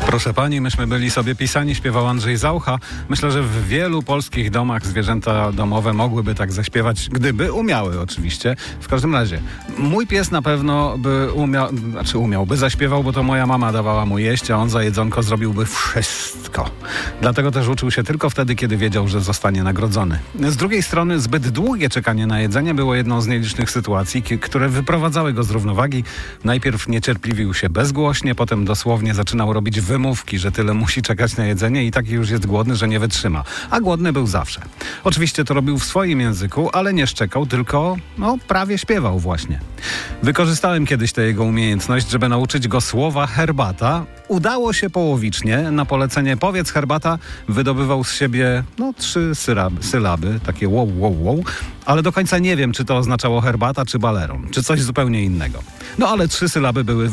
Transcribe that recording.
Proszę pani, myśmy byli sobie pisani, śpiewał Andrzej Zaucha. Myślę, że w wielu polskich domach zwierzęta domowe mogłyby tak zaśpiewać, gdyby umiały oczywiście. W każdym razie, mój pies na pewno by umiałby zaśpiewał, bo to moja mama dawała mu jeść, a on za jedzonko zrobiłby wszystko. Dlatego też uczył się tylko wtedy, kiedy wiedział, że zostanie nagrodzony. Z drugiej strony zbyt długie czekanie na jedzenie było jedną z nielicznych sytuacji, które wyprowadzały go z równowagi. Najpierw niecierpliwił się bezgłośnie, potem dosłownie zaczynał robić wymówki, że tyle musi czekać na jedzenie i taki już jest głodny, że nie wytrzyma. A głodny był zawsze. Oczywiście to robił w swoim języku, ale nie szczekał, tylko prawie śpiewał właśnie. Wykorzystałem kiedyś tę jego umiejętność, żeby nauczyć go słowa herbata. Udało się połowicznie. Na polecenie powiedz herbata wydobywał z siebie 3 sylaby, takie wow, ale do końca nie wiem, czy to oznaczało herbata, czy baleron, czy coś zupełnie innego. Ale 3 sylaby były